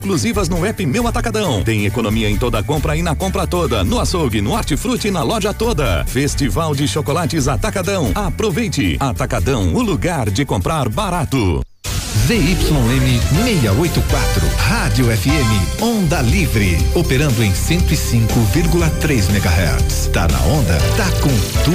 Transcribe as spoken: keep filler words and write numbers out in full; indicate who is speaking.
Speaker 1: exclusivas no app Meu Atacadão. Tem economia em toda a compra e na compra toda. No açougue, no hortifruti e na loja toda. Festival de Chocolates Atacadão. Aproveite. Atacadão, o lugar de comprar barato.
Speaker 2: Z Y M seiscentos e oitenta e quatro, Rádio F M, Onda Livre, operando em cento e cinco vírgula três megahertz. Tá na onda? Tá com tudo.